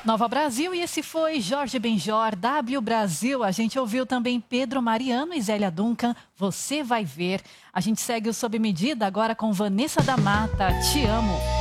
Nova Brasil, e esse foi Jorge Benjor, W Brasil. A gente ouviu também Pedro Mariano e Zélia Duncan, Você Vai Ver. A gente segue o Sob Medida agora com Vanessa da Mata, Te Amo.